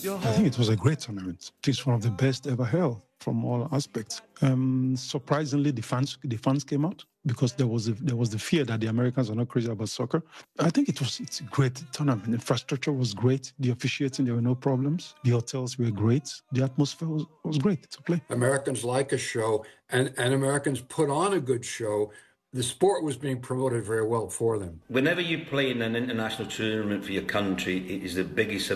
I think it was a great tournament. It's one of the best ever held from all aspects. Surprisingly, the fans came out because there was the fear that the Americans are not crazy about soccer. I think it's a great tournament. The infrastructure was great. The officiating, there were no problems. The hotels were great. The atmosphere was great to play. Americans like a show, and Americans put on a good show. The sport was being promoted very well for them. Whenever you play in an international tournament for your country, it is the biggest